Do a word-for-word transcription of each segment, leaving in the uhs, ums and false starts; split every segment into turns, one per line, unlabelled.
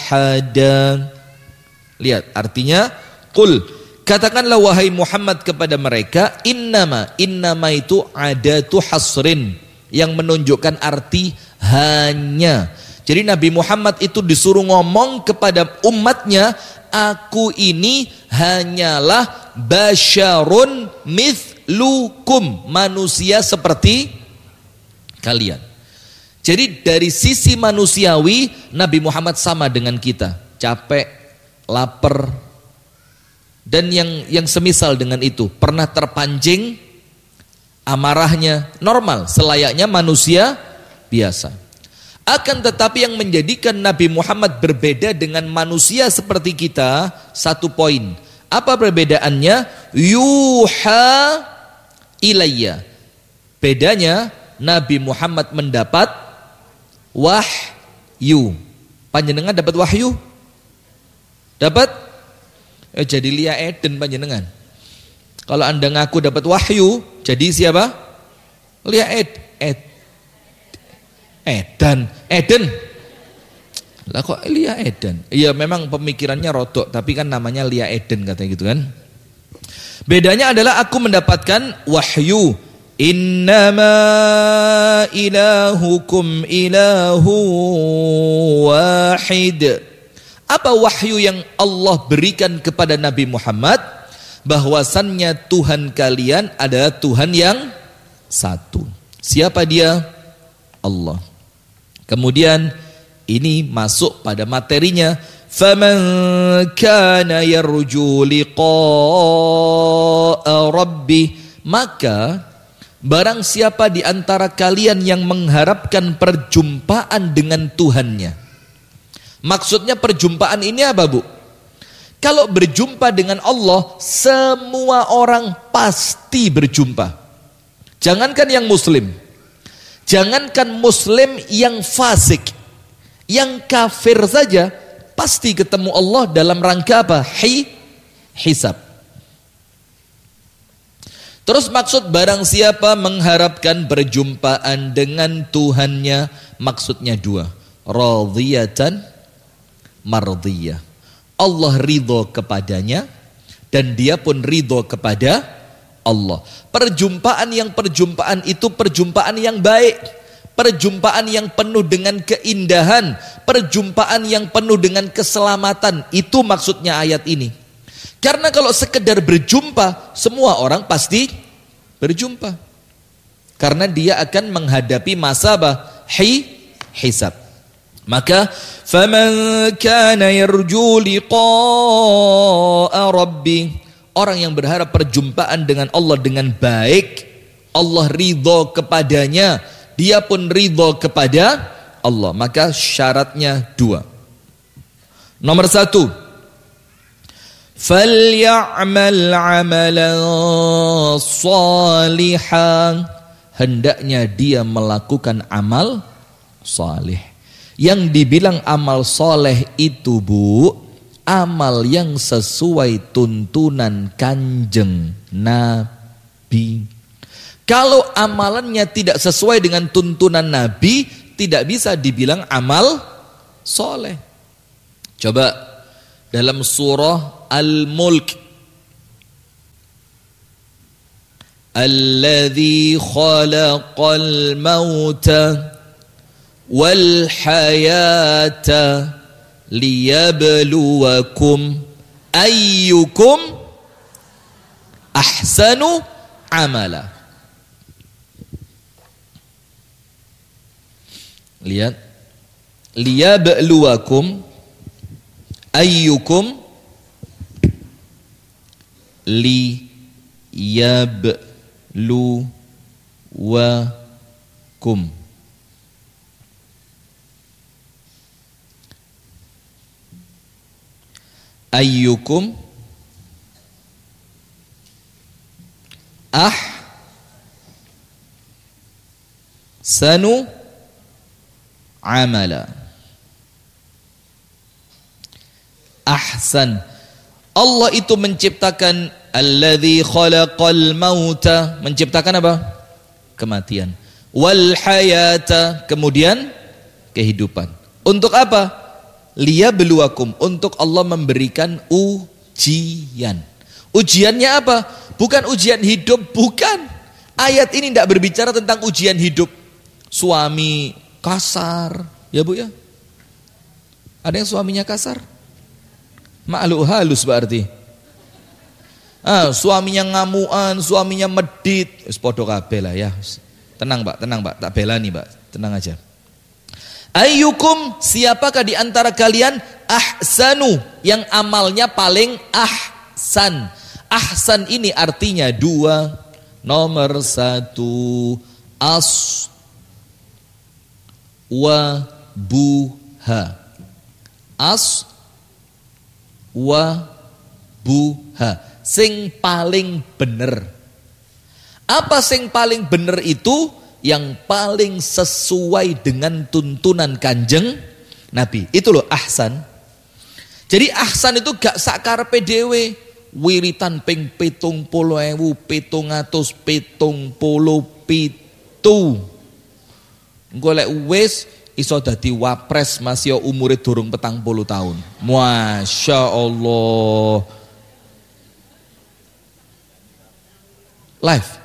ahada. Lihat artinya, qul, katakanlah wahai Muhammad kepada mereka, innama, innama itu adatu hasrin, yang menunjukkan arti hanya. Jadi Nabi Muhammad itu disuruh ngomong kepada umatnya, aku ini hanyalah basyarun mithlukum, manusia seperti kalian. Jadi dari sisi manusiawi Nabi Muhammad sama dengan kita, capek, lapar, dan yang yang semisal dengan itu, pernah terpancing, amarahnya normal, selayaknya manusia biasa. Akan tetapi yang menjadikan Nabi Muhammad berbeda dengan manusia seperti kita, satu poin. Apa perbedaannya? Yuha ilayya. Bedanya Nabi Muhammad mendapat wahyu. Panjenengan dapat wahyu? Dapat? Eh, jadi Lia Eden panjenengan. Kalau Anda ngaku dapat wahyu, jadi siapa? Lia Ed, Ed, Edan, Eden. Lah kok Lia Eden? Iya memang pemikirannya rodok, tapi kan namanya Lia Eden katanya gitu kan. Bedanya adalah aku mendapatkan wahyu. Innama ilahukum ilahu wahid. Apa wahyu yang Allah berikan kepada Nabi Muhammad? Bahwasannya Tuhan kalian adalah Tuhan yang satu. Siapa dia? Allah. Kemudian ini masuk pada materinya. Faman kana yarju liqa'a rabbih, maka barang siapa di antara kalian yang mengharapkan perjumpaan dengan Tuhannya. Maksudnya perjumpaan ini apa, Bu? Kalau berjumpa dengan Allah, semua orang pasti berjumpa. Jangankan yang muslim, jangankan muslim yang fasik, yang kafir saja pasti ketemu Allah dalam rangka apa? Hi, hisab. Terus maksud barang siapa mengharapkan perjumpaan dengan Tuhannya, maksudnya dua. Radiyatan mardiyah. Allah ridho kepadanya dan dia pun ridho kepada Allah. Perjumpaan yang perjumpaan itu perjumpaan yang baik, perjumpaan yang penuh dengan keindahan, perjumpaan yang penuh dengan keselamatan. Itu maksudnya ayat ini. Karena kalau sekedar berjumpa, semua orang pasti berjumpa. Karena dia akan menghadapi masa apa? Hi, hisab. Maka faman kana yarju liqa'a rabbi, orang yang berharap perjumpaan dengan Allah dengan baik, Allah ridho kepadanya, dia pun ridho kepada Allah. Maka syaratnya dua. Nomor satu, falya'mal 'amalan shalihan, hendaknya dia melakukan amal salih. Yang dibilang amal soleh itu, Bu, amal yang sesuai tuntunan Kanjeng Nabi. Kalau amalannya tidak sesuai dengan tuntunan Nabi, tidak bisa dibilang amal soleh. Coba dalam surah Al-Mulk, alladzi khalaqal mauta wal hayata liyabluwakum ayyukum ahsanu amala. Lihat, liyabluwakum ayyukum, liyabluwakum. Ayyukum ahsanu amala. Ahsan, Allah itu menciptakan alladzi khalaqal mauta, menciptakan apa? Kematian. Wal hayata, kemudian kehidupan. Untuk apa? Liyabluwakum, untuk Allah memberikan ujian. Ujiannya apa? Bukan ujian hidup, bukan. Ayat ini tidak berbicara tentang ujian hidup. Suami kasar, ya Bu ya? Ada yang suaminya kasar? Makhluk halus berarti. Ah, suaminya ngamuan, suaminya medit, sepodo kabeh lah ya. Tenang Pak, tenang Pak, tak belani Pak, tenang aja. Ayyukum, siapakah di antara kalian ahsanu, yang amalnya paling ahsan. Ahsan ini artinya dua. Nomor satu, as wa buha. As wa buha, sing paling bener. Apa sing paling bener itu? Yang paling sesuai dengan tuntunan Kanjeng Nabi. Itu loh ahsan. Jadi ahsan itu gak sakarepe dhewe. Wiritan ping pitung puluh ewu pitung atus pitung puluh pitu. Engko lek wis iso dadi wapres masih umure durung petang puluh tahun. Masya Allah. Live.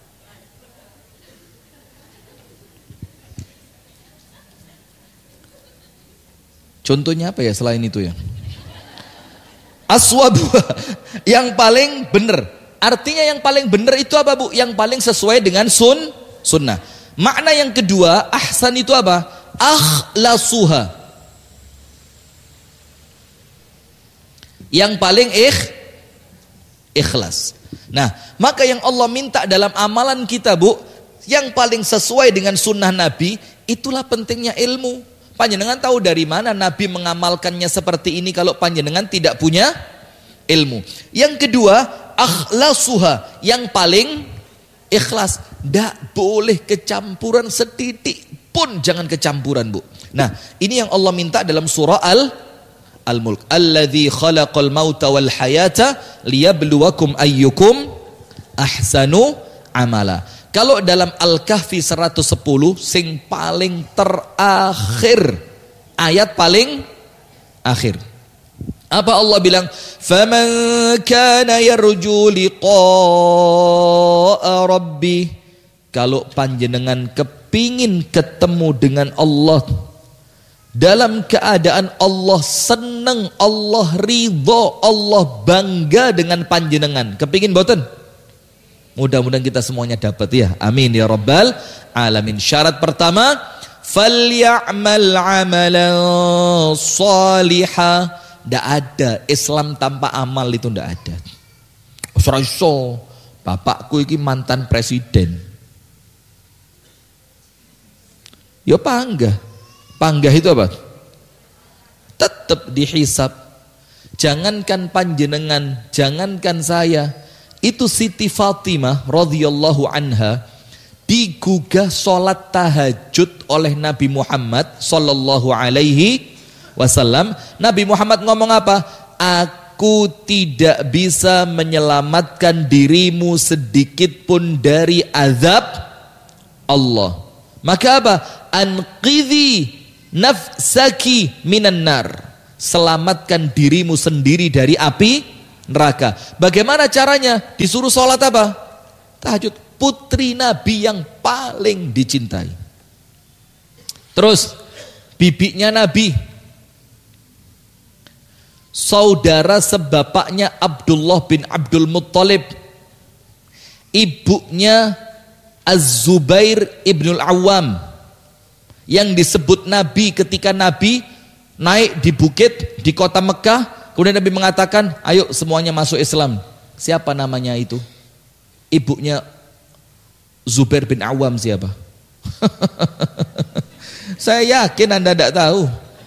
Contohnya apa ya selain itu ya? Aswabu, yang paling benar. Artinya yang paling benar itu apa Bu? Yang paling sesuai dengan sun, sunnah. Makna yang kedua, ahsan itu apa? Akhlasuha. Yang paling ikh, ikhlas. Nah, maka yang Allah minta dalam amalan kita Bu, yang paling sesuai dengan sunnah Nabi, itulah pentingnya ilmu. Panjenengan tahu dari mana Nabi mengamalkannya seperti ini kalau panjenengan tidak punya ilmu. Yang kedua, akhlasuha, yang paling ikhlas. Tidak boleh kecampuran setitik pun, jangan kecampuran Bu. Nah, ini yang Allah minta dalam surah Al Al-Mulk. Alladzi khalaqal mauta wal hayata liyabluwakum ayyukum ahsanu amala. Kalau dalam Al-Kahfi seratus sepuluh, sing paling terakhir, ayat paling akhir. Apa Allah bilang? Faman kana yarju liqa'a rabbi. Kalau panjenengan kepingin ketemu dengan Allah, dalam keadaan Allah senang, Allah ridho, Allah bangga dengan panjenengan. Kepingin boten? Mudah-mudahan kita semuanya dapat ya. Amin ya rabbal alamin. Syarat pertama, falyamal amalan salihah. Tidak ada Islam tanpa amal, itu tidak ada. Ora iso. Bapakku iki mantan presiden. Ya panggah. Panggah itu apa? Tetap dihisab. Jangankan panjenengan, jangankan saya. Itu Siti Fatimah radhiyallahu anha digugah sholat tahajud oleh Nabi Muhammad sallallahu alaihi wasallam. Nabi Muhammad ngomong apa? Aku tidak bisa menyelamatkan dirimu sedikit pun dari azab Allah. Maka apa? Anqidhi nafsaki minan nar. Selamatkan dirimu sendiri dari api neraka. Bagaimana caranya? Disuruh sholat apa? Tahajud. Putri Nabi yang paling dicintai. Terus bibiknya Nabi, saudara sebapaknya Abdullah bin Abdul Muttalib, ibunya Az-Zubair ibnul Awam, yang disebut Nabi ketika Nabi naik di bukit di kota Mekah. Kemudian Nabi mengatakan, ayo semuanya masuk Islam. Siapa namanya itu? Ibunya Zubair bin Awam siapa? Saya yakin Anda tidak tahu.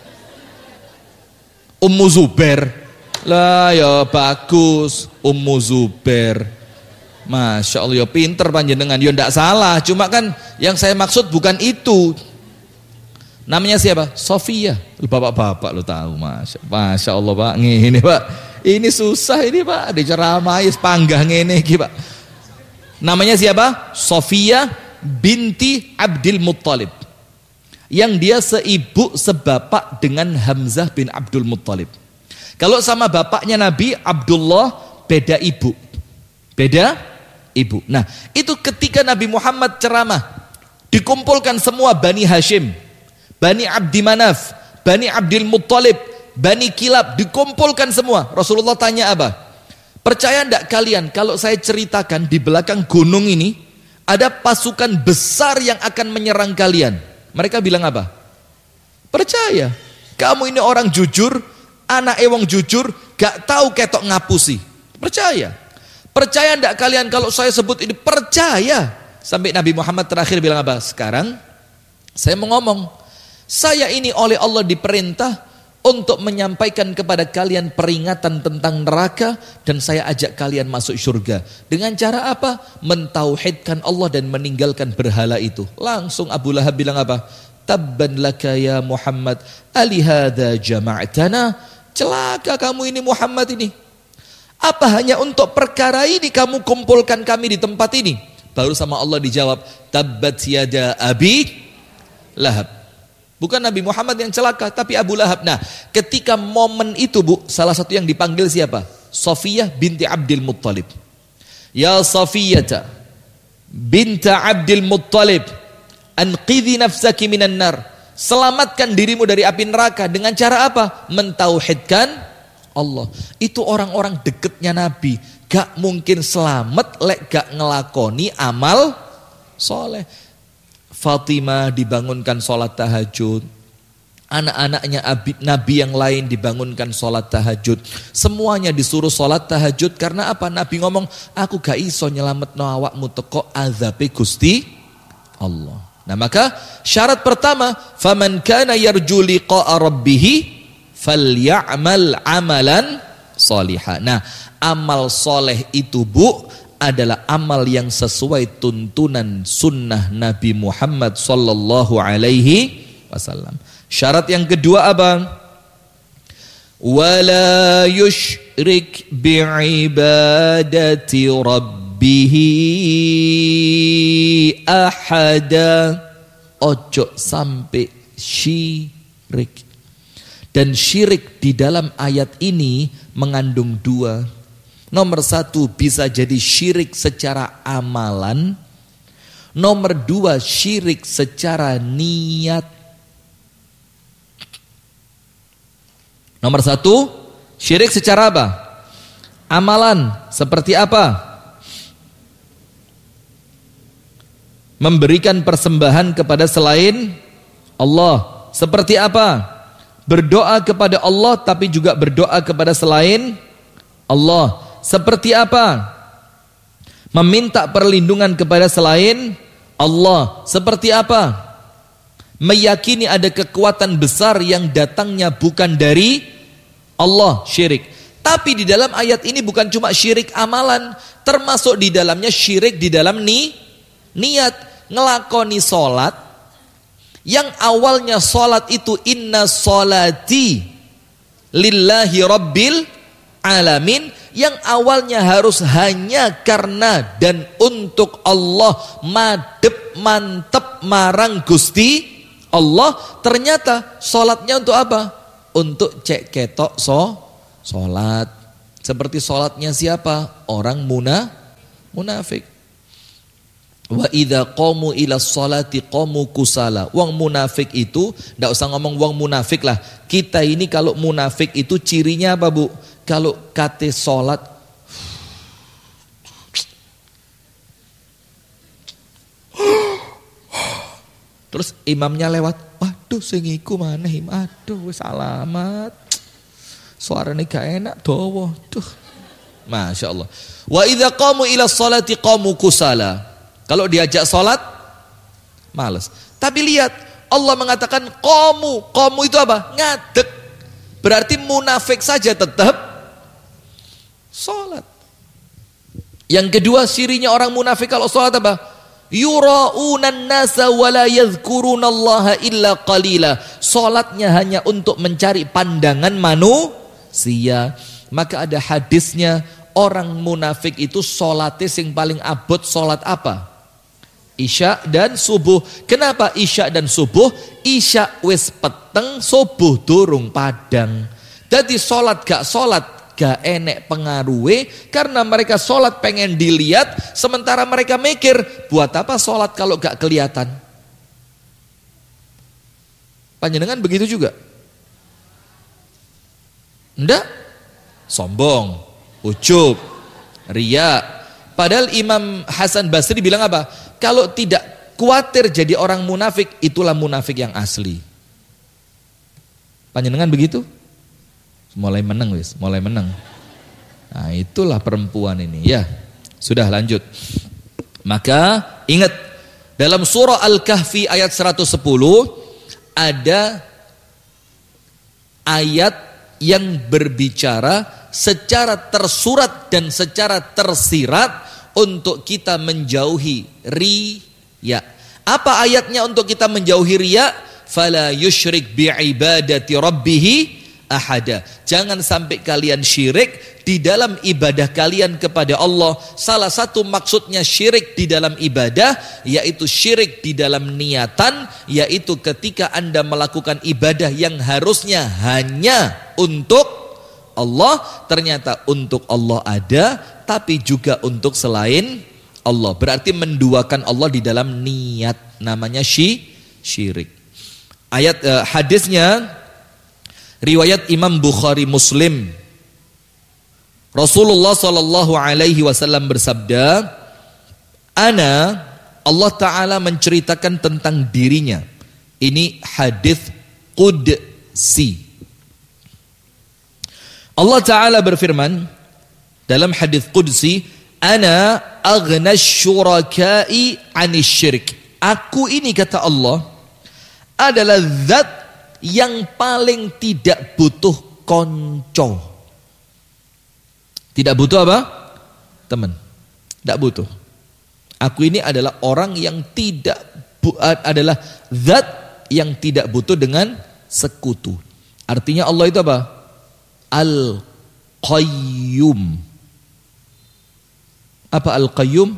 Ummu Zubair. Lah ya bagus, Ummu Zubair. Masya Allah, ya pinter panjenengan. Ya tidak salah, cuma kan yang saya maksud bukan itu. Namanya siapa? Sofia. Bapak-bapak lo tahu, Masya, Masya Allah Pak. Ngene Pak, ini susah ini Pak. Diceramai panggah ngene iki Pak. Namanya siapa? Sofia binti Abdul Muttalib. yang dia seibu sebapak dengan Hamzah bin Abdul Muttalib. Kalau sama bapaknya Nabi Abdullah, beda ibu. Beda ibu. Nah, itu ketika Nabi Muhammad ceramah, dikumpulkan semua Bani Hashim, Bani Abdi Manaf, Bani Abdul Muttalib, Bani Kilab, dikumpulkan semua. Rasulullah tanya apa? Percaya enggak kalian kalau saya ceritakan di belakang gunung ini ada pasukan besar yang akan menyerang kalian? Mereka bilang apa? Percaya. Kamu ini orang jujur, anak ewang jujur, gak tahu ketok ngapusi. Percaya. Percaya enggak kalian kalau saya sebut ini? Percaya. Sampai Nabi Muhammad terakhir bilang apa? Sekarang saya mau ngomong. Saya ini oleh Allah diperintah untuk menyampaikan kepada kalian peringatan tentang neraka, dan saya ajak kalian masuk surga. Dengan cara apa? Mentauhidkan Allah dan meninggalkan berhala itu. Langsung Abu Lahab bilang apa? Tabban laka ya Muhammad, alihada jama'tana. Celaka kamu ini Muhammad ini. Apa hanya untuk perkara ini kamu kumpulkan kami di tempat ini? Baru sama Allah dijawab, tabbat yada abi Lahab. Bukan Nabi Muhammad yang celaka, tapi Abu Lahab. Nah, ketika momen itu, Bu, salah satu yang dipanggil siapa? Safiyah binti Abdul Muttalib. Ya Safiyata binta Abdul Muttalib, anqidhi nafsaki minan nar. Selamatkan dirimu dari api neraka. Dengan cara apa? Mentauhidkan Allah. Itu orang-orang deketnya Nabi. Gak mungkin selamat lek gak ngelakoni amal soleh. Fatimah dibangunkan sholat tahajud. Anak-anaknya Nabi yang lain dibangunkan sholat tahajud. Semuanya disuruh sholat tahajud. Karena apa? Nabi ngomong, aku gak iso nyelametno awakmu teko azabe Gusti Allah. Nah maka syarat pertama, faman kana yarju liqa'a rabbih falya'mal amalan sholihan. Nah, amal soleh itu, Bu, adalah amal yang sesuai tuntunan sunnah Nabi Muhammad sallallahu alaihi wasallam. Syarat yang kedua apa? Wala yushrik bi'ibadati rabbih ahada. Ojo sampai syirik. Dan syirik di dalam ayat ini mengandung dua. Nomor satu, bisa jadi syirik secara amalan. Nomor dua, syirik secara niat. Nomor satu, syirik secara apa? Amalan. Seperti apa? Memberikan persembahan kepada selain Allah. Seperti apa? Berdoa kepada Allah tapi juga berdoa kepada selain Allah. Seperti apa? Meminta perlindungan kepada selain Allah. Seperti apa? Meyakini ada kekuatan besar yang datangnya bukan dari Allah, syirik. Tapi di dalam ayat ini bukan cuma syirik amalan, termasuk di dalamnya syirik di dalam ni, niat. Ngelakoni sholat yang awalnya sholat itu inna sholati lillahi rabbil alamin, yang awalnya harus hanya karena dan untuk Allah, madep mantep marang Gusti Allah, ternyata sholatnya untuk apa? Untuk cek ketok so sholat. Seperti sholatnya siapa? Orang muna munafik. Wa idza qamu ila sholati qamu kusala. Wong munafik itu, ndak usah ngomong wong munafik lah. Kita ini kalau munafik itu cirinya apa, Bu? Kalau kate sholat terus imamnya lewat, waduh sing iku maneh, aduh wis alamat. Suarane gak enak dawa. Duh. Masya Allah. Wa idza qamu ila sholati qamu kusala. Kalau diajak sholat, males. Tapi lihat, Allah mengatakan qamu. Qamu itu apa? Ngadeg. Berarti munafik saja tetap sholat. Yang kedua, cirinya orang munafik kalau sholat apa? Yura'unan nasa wa la yadhkurunallaha illa qalila. Sholatnya hanya untuk mencari pandangan manusia. Maka ada hadisnya, orang munafik itu sholatnya sing paling abot sholat apa? Isya dan subuh. Kenapa isya dan subuh? Isya wis peteng, subuh durung padang. Jadi sholat gak sholat gak enek pengaruhe, karena mereka sholat pengen dilihat, sementara mereka mikir buat apa sholat kalau gak kelihatan. Panjenengan begitu juga? Ndak? Sombong, ujub, riya. Padahal Imam Hasan Basri bilang apa? Kalau tidak khawatir jadi orang munafik, itulah munafik yang asli. Panjenengan begitu? Mulai menang wis, mulai menang. Nah, itulah perempuan ini ya. Sudah lanjut. Maka ingat, dalam surah Al-Kahfi ayat seratus sepuluh ada ayat yang berbicara secara tersurat dan secara tersirat untuk kita menjauhi riya. Apa ayatnya untuk kita menjauhi riya? Fala yusyrik bi'ibadati rabbih ahada. Jangan sampai kalian syirik di dalam ibadah kalian kepada Allah. Salah satu maksudnya syirik di dalam ibadah yaitu syirik di dalam niatan, yaitu ketika Anda melakukan ibadah yang harusnya hanya untuk Allah, ternyata untuk Allah ada, tapi juga untuk selain Allah. Berarti menduakan Allah di dalam niat, namanya syi, syirik. Ayat uh, hadisnya riwayat Imam Bukhari Muslim. Rasulullah sallallahu alaihi wasallam bersabda, "Ana," Allah Ta'ala menceritakan tentang dirinya. Ini hadis qudsi. Allah Ta'ala berfirman dalam hadis qudsi, "Ana aghna syuraka'i 'anil syirk." Aku ini, kata Allah, adalah zat yang paling tidak butuh konco. Tidak butuh apa? Teman. Tidak butuh. Aku ini adalah orang yang tidak adalah zat yang tidak butuh dengan sekutu. Artinya Allah itu apa? Al-Qayyum. Apa Al-Qayyum?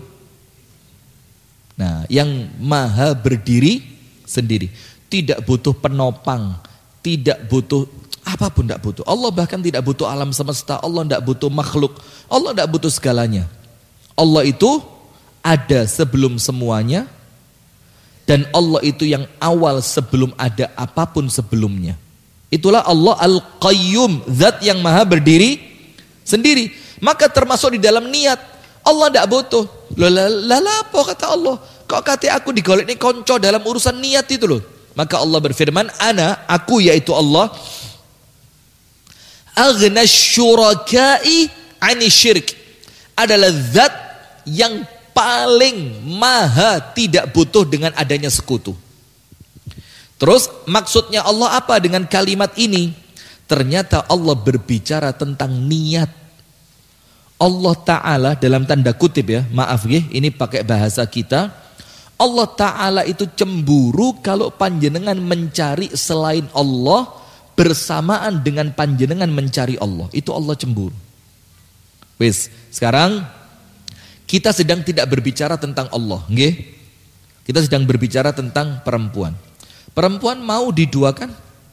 Nah, yang maha berdiri sendiri. Tidak butuh penopang, tidak butuh apapun, tidak butuh. Allah bahkan tidak butuh alam semesta, Allah tidak butuh makhluk, Allah tidak butuh segalanya. Allah itu ada sebelum semuanya, dan Allah itu yang awal sebelum ada apapun sebelumnya. Itulah Allah Al-Qayyum, zat yang maha berdiri sendiri. Maka termasuk di dalam niat, Allah tidak butuh. Lala apa kata Allah? Kok kata aku digolek ini konco dalam urusan niat itu loh. Maka Allah berfirman, "Ana," aku yaitu Allah, "aghna syuraka'i 'ani syirk." Adalah zat yang paling maha tidak butuh dengan adanya sekutu. Terus maksudnya Allah apa dengan kalimat ini? Ternyata Allah berbicara tentang niat. Allah Ta'ala dalam tanda kutip ya, maaf ya, ini pakai bahasa kita. Allah Ta'ala itu cemburu kalau panjenengan mencari selain Allah bersamaan dengan panjenengan mencari Allah. Itu Allah cemburu. Wis, sekarang kita sedang tidak berbicara tentang Allah, nggih? Kita sedang berbicara tentang perempuan. Perempuan mau diduakan?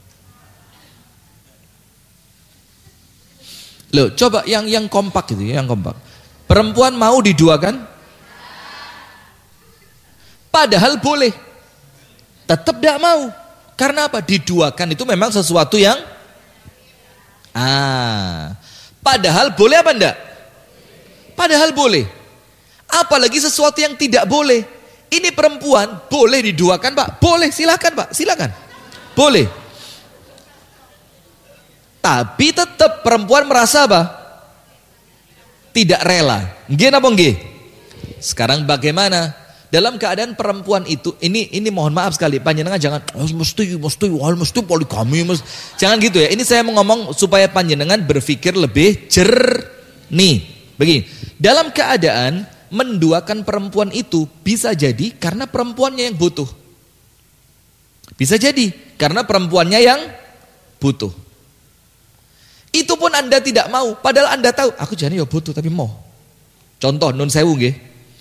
Loh, coba yang yang kompak gitu, yang kompak. Perempuan mau diduakan? Padahal boleh. Tetap tidak mau. Karena apa? Diduakan itu memang sesuatu yang ah. Padahal boleh apa enggak? Padahal boleh. Apalagi sesuatu yang tidak boleh. Ini perempuan boleh diduakan, Pak? Boleh, silakan, Pak. Silakan. Boleh. Tapi tetap perempuan merasa apa? Tidak rela. Nggih napa nggih? Sekarang bagaimana? Dalam keadaan perempuan itu, ini ini mohon maaf sekali, panjenengan jangan oh, mesti mesti wah mesti poligami mesti. Jangan gitu ya. Ini saya mau ngomong supaya panjenengan berpikir lebih jernih. Begini, dalam keadaan menduakan perempuan itu bisa jadi karena perempuannya yang butuh. Bisa jadi karena perempuannya yang butuh. Itu pun Anda tidak mau, padahal Anda tahu, aku jadi ya butuh tapi mau. Contoh nun sewu nggih.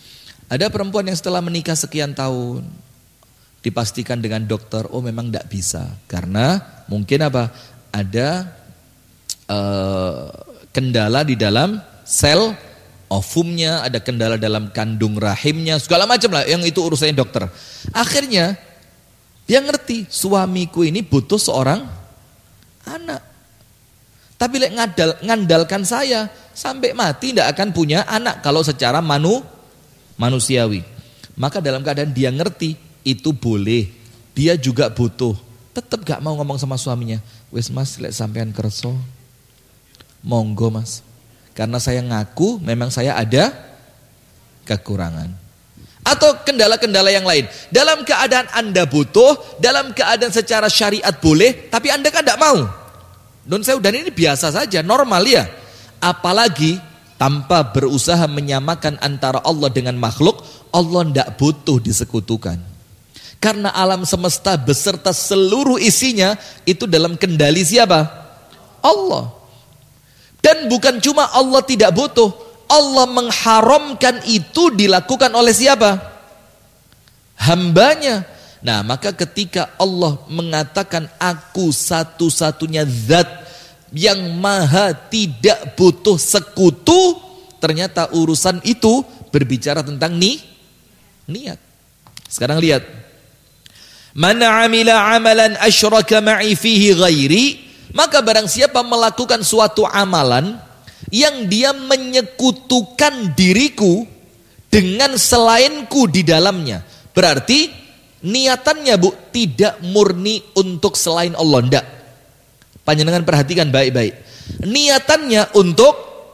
Ada perempuan yang setelah menikah sekian tahun dipastikan dengan dokter, oh memang tidak bisa. Karena mungkin apa? Ada uh, kendala di dalam sel ovumnya, ada kendala dalam kandung rahimnya, segala macam lah yang itu urusannya dokter. Akhirnya dia ngerti, suamiku ini butuh seorang anak. Tapi lek ngadal, ngandalkan saya sampai mati tidak akan punya anak kalau secara manu manusiawi. Maka dalam keadaan dia ngerti itu boleh, dia juga butuh, tetap gak mau ngomong sama suaminya, wes mas lek sampean kerso, monggo mas, karena saya ngaku memang saya ada kekurangan. Atau kendala-kendala yang lain, dalam keadaan anda butuh, dalam keadaan secara syariat boleh, tapi anda kan gak mau. Don saya dan ini biasa saja, normal ya. Apalagi tanpa berusaha menyamakan antara Allah dengan makhluk, Allah tidak butuh disekutukan. Karena alam semesta beserta seluruh isinya itu dalam kendali siapa? Allah. Dan bukan cuma Allah tidak butuh, Allah mengharamkan itu dilakukan oleh siapa? Hambanya. Nah, maka ketika Allah mengatakan aku satu-satunya zat yang maha tidak butuh sekutu, ternyata urusan itu berbicara tentang ni, niat. Sekarang lihat, man amila amalan asyraka ma'i fihi ghairi, maka barang siapa melakukan suatu amalan yang dia menyekutukan diriku dengan selainku di dalamnya, berarti niatannya bu tidak murni untuk selain Allah, enggak. Panjenengan perhatikan baik-baik. Niatannya untuk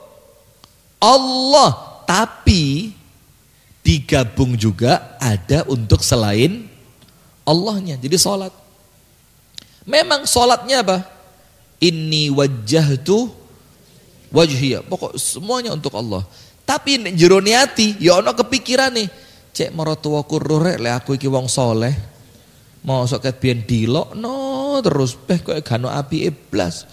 Allah, tapi digabung juga ada untuk selain Allahnya. Jadi sholat. Memang sholatnya apa? Inni wajjahtu wajhiya. Pokok semuanya untuk Allah. Tapi jero niati, ya ono kepikiran nih. Cek marotuwaku rurek le aku iki wong soleh. Mau sok ket biyen dilok no terus beh kok gano api iblas.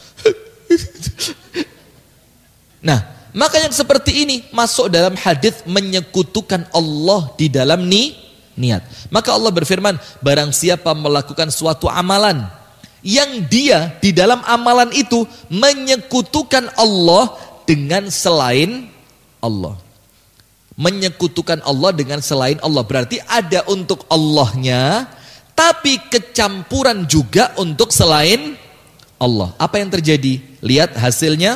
Nah, maka yang seperti ini masuk dalam hadis menyekutukan Allah di dalam ni niat. Maka Allah berfirman, barang siapa melakukan suatu amalan yang dia di dalam amalan itu menyekutukan Allah dengan selain Allah. Menyekutukan Allah dengan selain Allah berarti ada untuk Allahnya, tapi kecampuran juga untuk selain Allah. Apa yang terjadi? Lihat hasilnya.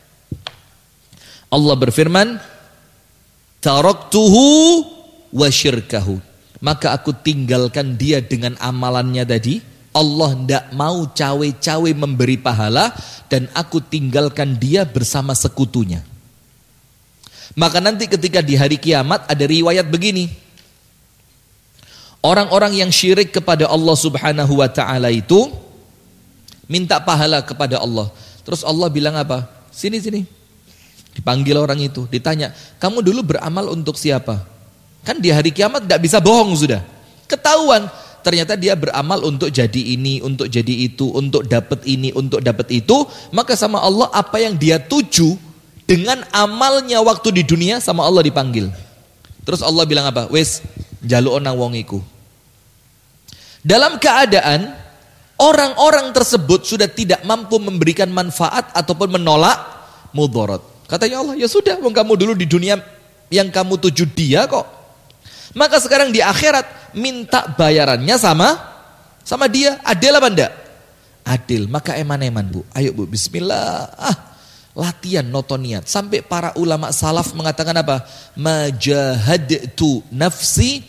Allah berfirman, taraktuhu wa syirkahu. Maka aku tinggalkan dia dengan amalannya tadi. Allah tidak mau cawe-cawe memberi pahala, dan aku tinggalkan dia bersama sekutunya. Maka nanti ketika di hari kiamat ada riwayat begini. Orang-orang yang syirik kepada Allah Subhanahu wa ta'ala itu minta pahala kepada Allah. Terus Allah bilang apa? Sini sini. Dipanggil orang itu, ditanya, kamu dulu beramal untuk siapa? Kan di hari kiamat tidak bisa bohong sudah. Ketahuan, ternyata dia beramal untuk jadi ini, untuk jadi itu, untuk dapat ini, untuk dapat itu. Maka sama Allah apa yang dia tuju dengan amalnya waktu di dunia, sama Allah dipanggil. Terus Allah bilang apa? Wes, jaluk onang wongiku. Dalam keadaan orang-orang tersebut sudah tidak mampu memberikan manfaat ataupun menolak mudarat. Katanya Allah, ya sudah, wong kamu dulu di dunia yang kamu tuju dia kok. Maka sekarang di akhirat minta bayarannya sama sama dia. Adil apa enggak? Adil. Maka eman-eman bu. Ayo bu, bismillah. Ah, latihan noto niat. Sampai para ulama salaf mengatakan apa? Majahadtu nafsi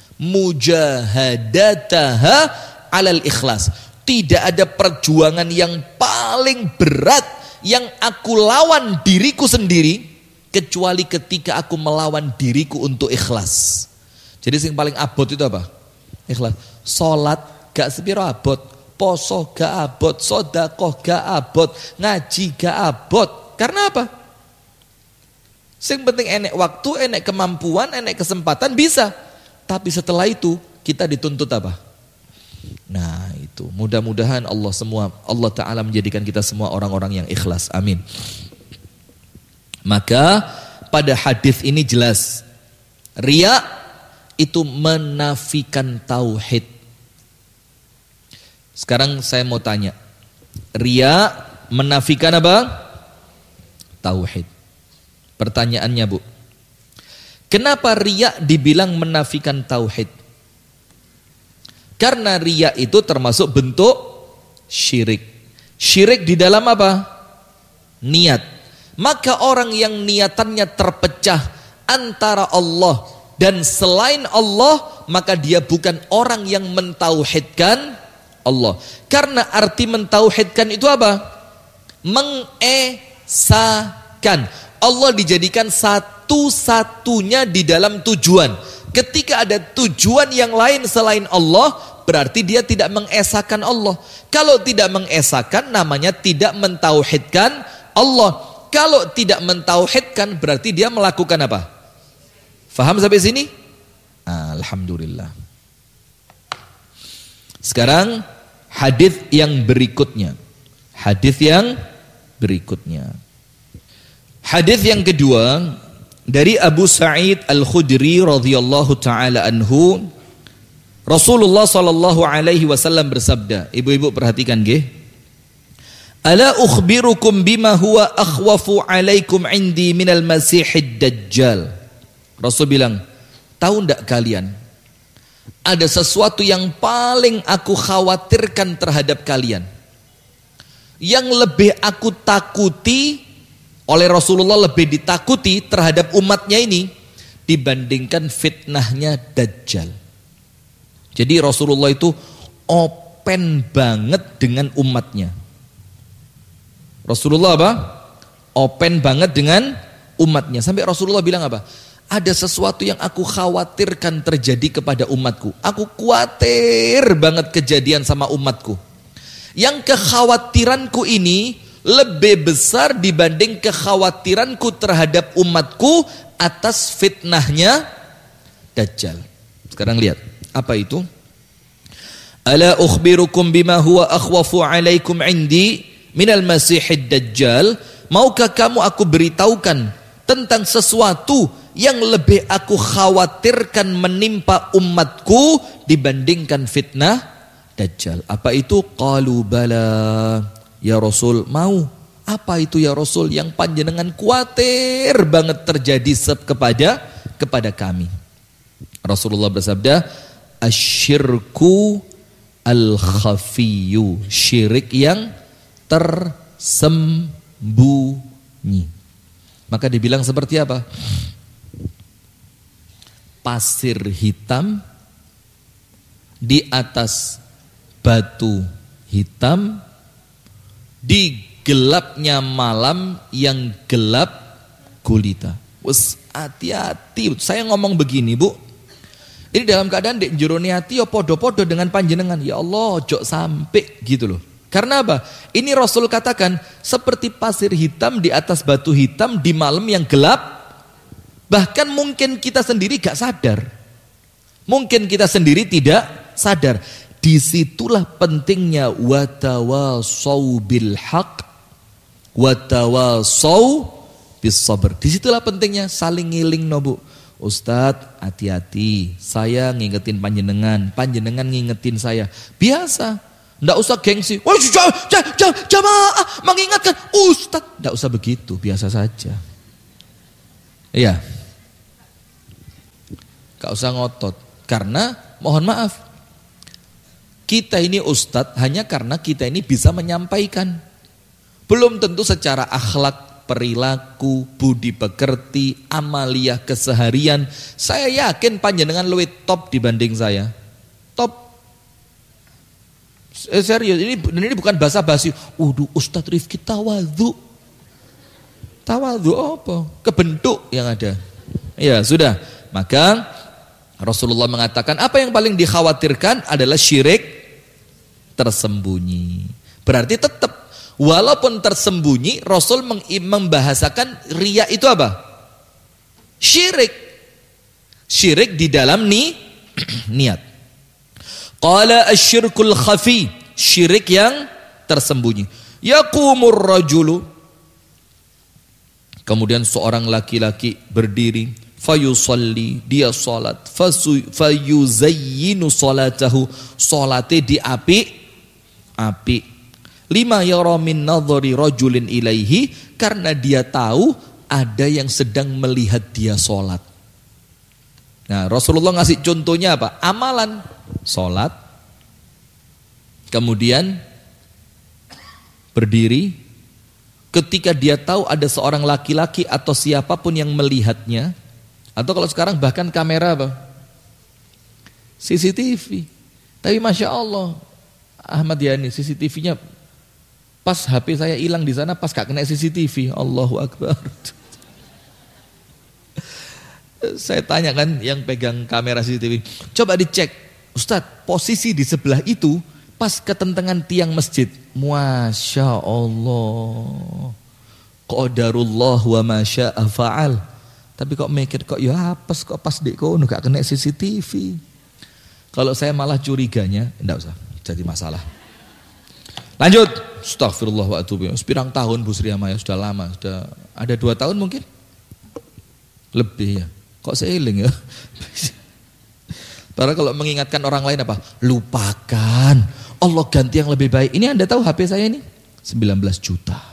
mujahadataha alal ikhlas. Tidak ada perjuangan yang paling berat yang aku lawan diriku sendiri kecuali ketika aku melawan diriku untuk ikhlas. Jadi yang paling abot itu apa? Ikhlas. Salat gak sepiro abot, poso gak abot, sedekah gak abot, ngaji gak abot. Karena apa? Yang penting enek waktu, enek kemampuan, enek kesempatan bisa. Tapi setelah itu kita dituntut apa? Nah itu, mudah-mudahan Allah semua, Allah Ta'ala menjadikan kita semua orang-orang yang ikhlas. Amin. Maka pada hadis ini jelas, riya itu menafikan tauhid. Sekarang saya mau tanya, riya menafikan apa? Tauhid. Pertanyaannya Bu, kenapa riya dibilang menafikan tauhid? Karena riya itu termasuk bentuk syirik. Syirik di dalam apa? Niat. Maka orang yang niatannya terpecah antara Allah dan selain Allah, maka dia bukan orang yang mentauhidkan Allah. Karena arti mentauhidkan itu apa? Mengesakan. Allah dijadikan satu-satunya di dalam tujuan. Ketika ada tujuan yang lain selain Allah, berarti dia tidak mengesakan Allah. Kalau tidak mengesakan, namanya tidak mentauhidkan Allah. Kalau tidak mentauhidkan, berarti dia melakukan apa? Faham sampai sini? Alhamdulillah. Sekarang hadis yang berikutnya. Hadis yang berikutnya. Hadis yang kedua dari Abu Sa'id Al-Khudri radhiyallahu taala anhu, Rasulullah sallallahu alaihi wasallam bersabda, ibu-ibu perhatikan nggih. Ala ukhbirukum bima huwa akhwafu alaikum indi minal masihid dajjal. Rasul bilang, tahu enggak kalian, ada sesuatu yang paling aku khawatirkan terhadap kalian, yang lebih aku takuti, oleh Rasulullah lebih ditakuti terhadap umatnya ini dibandingkan fitnahnya Dajjal. Jadi Rasulullah itu open banget dengan umatnya. Rasulullah apa? Open banget dengan umatnya. Sampai Rasulullah bilang apa? Ada sesuatu yang aku khawatirkan terjadi kepada umatku. Aku khawatir banget kejadian sama umatku. Yang kekhawatiranku ini lebih besar dibanding kekhawatiranku terhadap umatku atas fitnahnya Dajjal. Sekarang lihat, apa itu? Ala ukhbirukum bima huwa akhwafu alaikum indi minal masihid dajjal. Maukah kamu aku beritahukan tentang sesuatu yang lebih aku khawatirkan menimpa umatku dibandingkan fitnah Dajjal? Apa itu? Qalu bala ya Rasul, mau. Apa itu ya Rasul yang panjenengan khawatir banget terjadi kepada kepada kami? Rasulullah bersabda, asyirku al-khafiyyu, syirik yang tersembunyi. Maka dibilang seperti apa? Pasir hitam di atas batu hitam di gelapnya malam yang gelap gulita. Wes, hati-hati. Saya ngomong begini, Bu. Ini dalam keadaan dek jero hati ya podo-podo dengan panjenengan. Ya Allah, ojo sampai gitu loh. Karena apa? Ini Rasul katakan seperti pasir hitam di atas batu hitam di malam yang gelap. Bahkan mungkin kita sendiri gak sadar. Mungkin kita sendiri tidak sadar. Disitulah pentingnya watawasau bil haq watawasau bis sabr. Disitulah pentingnya saling ngiling no Bu. Ustadz, hati-hati. Saya ngingetin panjenengan, panjenengan ngingetin saya. Biasa. Nggak usah gengsi. Wah, jamaah mengingatkan Ustadz. Nggak usah begitu, biasa saja. Iya. Nggak usah ngotot. Karena mohon maaf, kita ini Ustadz hanya karena kita ini bisa menyampaikan. Belum tentu secara akhlak, perilaku, budi pekerti, amaliyah keseharian. Saya yakin panjenengan lebih top dibanding saya. Top. Eh, serius, ini, ini bukan basa-basi. Waduh, Ustadz Rifki tawadhu. Tawadhu apa? Kebentuk yang ada. Ya sudah. Maka Rasulullah mengatakan apa yang paling dikhawatirkan adalah syirik tersembunyi. Berarti tetap walaupun tersembunyi, Rasul membahasakan riya itu apa? Syirik. Syirik di dalam ni, niat. Qala asyirkul khafi, syirik yang tersembunyi. Yaqumur rajulu, kemudian seorang laki-laki berdiri, fayusalli, dia salat, fayuzayyinu salatahu, salate diapi api. Lima yara min nadhari rajulin ilaihi, karena dia tahu ada yang sedang melihat dia salat. Nah, Rasulullah ngasih contohnya apa? Amalan salat, kemudian berdiri, ketika dia tahu ada seorang laki-laki atau siapapun yang melihatnya, atau kalau sekarang bahkan kamera apa? C C T V. Tapi Masya Allah, Ahmad Yani, C C T V-nya pas H P saya hilang di sana, pas gak kena C C T V. Allahu Akbar. Saya tanya kan yang pegang kamera C C T V, coba dicek, Ustadz, posisi di sebelah itu pas ketentengan tiang masjid. Masya Allah, qadarullah wa masya'a fa'al. Tapi kok mikir kok ya apes, kok pas dek kono gak kena C C T V. Kalau saya malah curiganya, enggak usah jadi masalah. Lanjut. Astagfirullah wa atubu. Sepirang tahun Bu Sri Amaya, sudah lama, sudah ada dua tahun mungkin. Lebih ya. Kok seiling ya? Padahal kalau mengingatkan orang lain apa? Lupakan. Allah ganti yang lebih baik. Ini Anda tahu H P saya ini sembilan belas juta.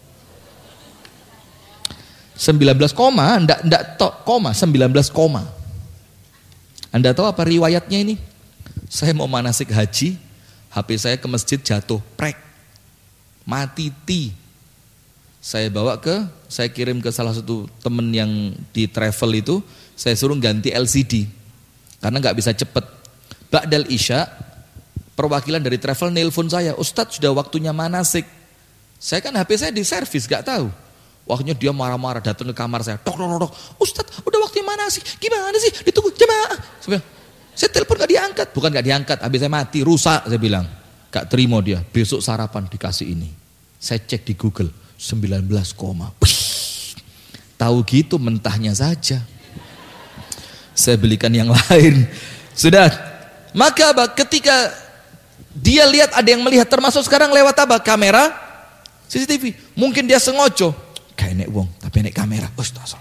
sembilan belas koma, enggak enggak tok koma, sembilan belas koma. Anda tahu apa riwayatnya ini? Saya mau manasik haji, H P saya ke masjid jatuh, prek. Mati ti. Saya bawa ke, saya kirim ke salah satu temen yang di travel itu, saya suruh ganti L C D. Karena enggak bisa cepet. Ba'dal Isya, perwakilan dari travel nelpon saya, Ustadz sudah waktunya manasik. Saya kan H P saya di servis, enggak tahu. Waktunya dia marah-marah datang ke kamar saya. Tok, tok, tok, Ustadz udah waktunya mana sih? Gimana sih? Ditunggu jemaah. Saya bilang, saya telepon gak diangkat. Bukan gak diangkat, habis saya mati, rusak. Saya bilang, gak terima dia. Besok sarapan dikasih ini. Saya cek di Google, sembilan belas koma. Tahu gitu mentahnya saja. Saya belikan yang lain. Sudah. Maka ketika dia lihat ada yang melihat, termasuk sekarang lewat apa? Kamera, C C T V. Mungkin dia sengojo. Kayak nek wong, tapi nek kamera. Ustaz.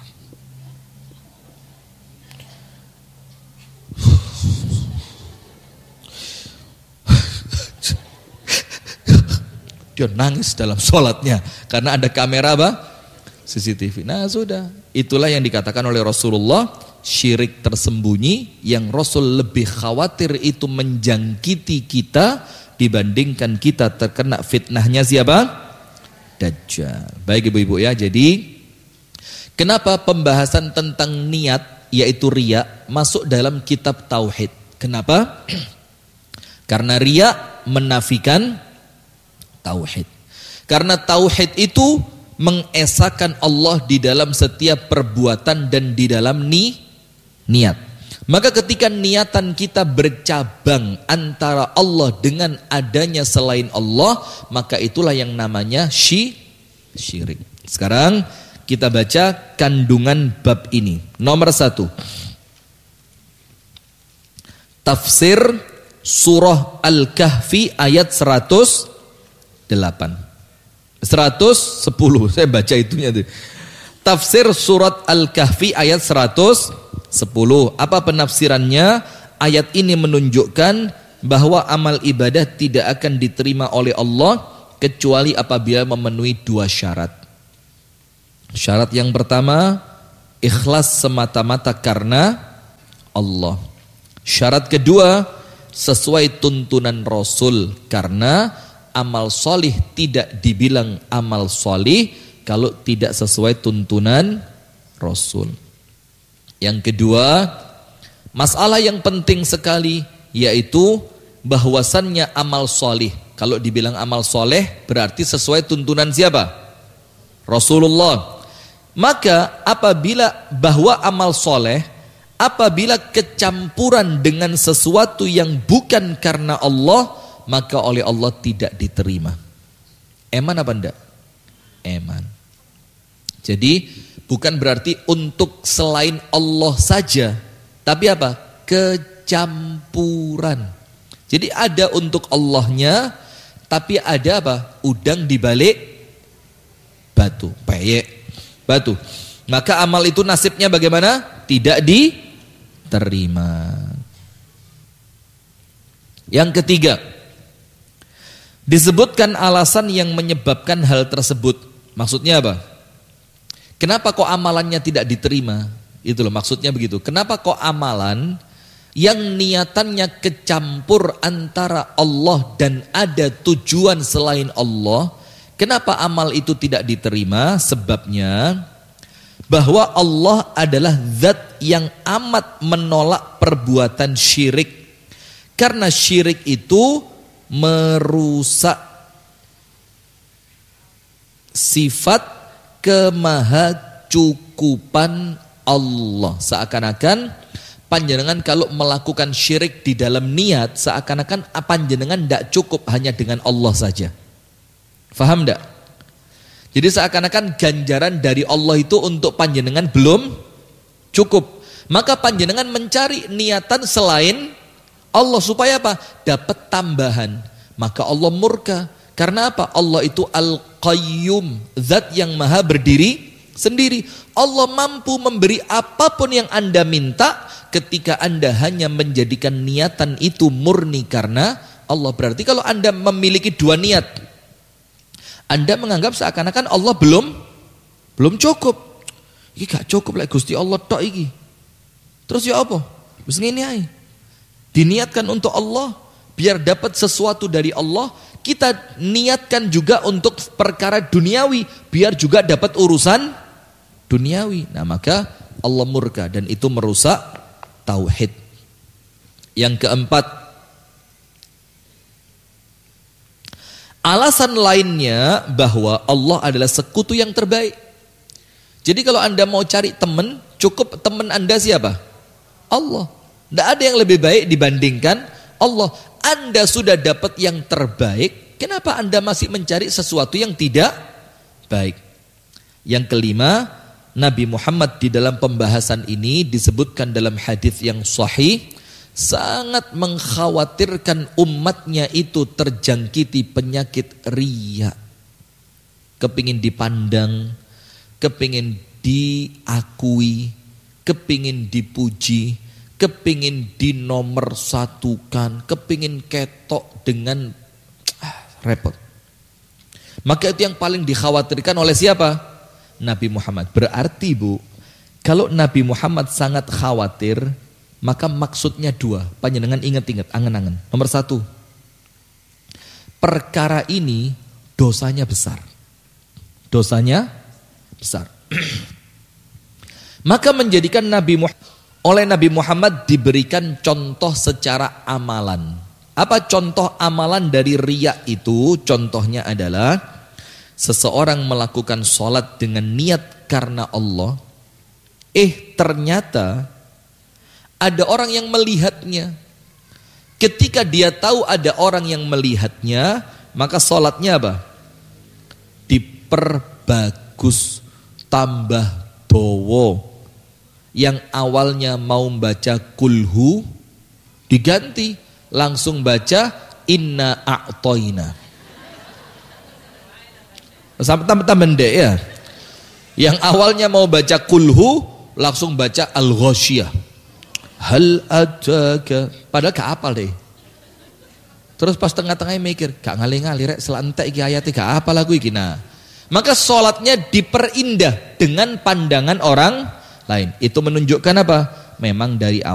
Dia nangis dalam sholatnya karena ada kamera apa? C C T V. Nah sudah, itulah yang dikatakan oleh Rasulullah, syirik tersembunyi yang Rasul lebih khawatir itu menjangkiti kita dibandingkan kita terkena fitnahnya siapa? Dajjal. Baik ibu-ibu ya, jadi kenapa pembahasan tentang niat yaitu riya masuk dalam kitab tauhid? Kenapa? Karena riya menafikan tauhid. Karena tauhid itu mengesahkan Allah di dalam setiap perbuatan dan di dalam ni niat. Maka ketika niatan kita bercabang antara Allah dengan adanya selain Allah, maka itulah yang namanya syi, syirik. Sekarang kita baca kandungan bab ini. Nomor satu, tafsir surah Al-Kahfi ayat seratus delapan. seratus sepuluh, saya baca itunya tuh. Tafsir surat Al-Kahfi ayat seratus sepuluh. Apa penafsirannya? Ayat ini menunjukkan bahwa amal ibadah tidak akan diterima oleh Allah kecuali apabila memenuhi dua syarat. Syarat yang pertama, ikhlas semata-mata karena Allah. Syarat kedua, sesuai tuntunan Rasul, karena amal solih tidak dibilang amal solih kalau tidak sesuai tuntunan Rasul. Yang kedua, masalah yang penting sekali yaitu bahwasannya amal solih, kalau dibilang amal soleh berarti sesuai tuntunan siapa? Rasulullah. Maka apabila bahwa amal soleh, apabila kecampuran dengan sesuatu yang bukan karena Allah, maka oleh Allah tidak diterima. Eman apa enggak? Eman. Jadi bukan berarti untuk selain Allah saja, tapi apa? Kecampuran. Jadi ada untuk Allahnya, tapi ada apa? Udang di balik batu, peyek batu. Maka amal itu nasibnya bagaimana? tidak diterima. Yang ketiga, disebutkan alasan yang menyebabkan hal tersebut. Maksudnya apa? Kenapa kok amalannya tidak diterima? Itu loh maksudnya begitu. Kenapa kok amalan yang niatannya kecampur antara Allah dan ada tujuan selain Allah, kenapa amal itu tidak diterima? Sebabnya bahwa Allah adalah zat yang amat menolak perbuatan syirik. Karena syirik itu merusak sifat kemahacukupan Allah. Seakan-akan panjenengan kalau melakukan syirik di dalam niat, seakan-akan panjenengan tidak cukup hanya dengan Allah saja. Faham tidak? Jadi seakan-akan ganjaran dari Allah itu untuk panjenengan belum cukup. Maka panjenengan mencari niatan selain Allah supaya apa? Dapat tambahan. Maka Allah murka. Karena apa? Allah itu Al-Qayyum, zat yang maha berdiri sendiri. Allah mampu memberi apapun yang Anda minta ketika Anda hanya menjadikan niatan itu murni karena Allah. Berarti kalau Anda memiliki dua niat, Anda menganggap seakan-akan Allah belum belum cukup. Ini gak cukup lah Gusti Allah tok iki. Terus ya apa? Wis ngene ae. Diniatkan untuk Allah, biar dapat sesuatu dari Allah. Kita niatkan juga untuk perkara duniawi, biar juga dapat urusan duniawi. Nah maka Allah murka dan itu merusak tauhid. Yang keempat, alasan lainnya bahwa Allah adalah sekutu yang terbaik. Jadi kalau Anda mau cari teman, cukup teman Anda siapa? Allah. Tidak ada yang lebih baik dibandingkan Allah. Anda sudah dapat yang terbaik, kenapa Anda masih mencari sesuatu yang tidak baik? Yang kelima, Nabi Muhammad di dalam pembahasan ini disebutkan dalam hadis yang sahih, sangat mengkhawatirkan umatnya itu terjangkiti penyakit riya. Kepingin dipandang, kepingin diakui, kepingin dipuji, kepingin dinomorsatukan, kepingin ketok dengan ah, repot. Maka itu yang paling dikhawatirkan oleh siapa? Nabi Muhammad. Berarti Bu, kalau Nabi Muhammad sangat khawatir, maka maksudnya dua. Panjenengan ingat-ingat, angan-angan. Nomor satu, perkara ini dosanya besar. Dosanya besar. Maka menjadikan Nabi Muhammad oleh Nabi Muhammad diberikan contoh secara amalan. Apa contoh amalan dari riya itu? Contohnya adalah seseorang melakukan sholat dengan niat karena Allah. Eh ternyata ada orang yang melihatnya. Ketika dia tahu ada orang yang melihatnya, maka sholatnya apa? Diperbagus, tambah dowo. Yang awalnya mau baca kulhu diganti langsung baca inna a'toina. Sampai tambah ndek ya. Yang awalnya mau baca kulhu langsung baca al-ghasyiyah. Hal ataka, padahal gak apal deh. Terus pas tengah-tengah mikir, gak ngali-ngali rek selantek iki ayate gak apal lagu iki. Nah, maka sholatnya diperindah dengan pandangan orang lain. Itu menunjukkan apa? Memang dari awal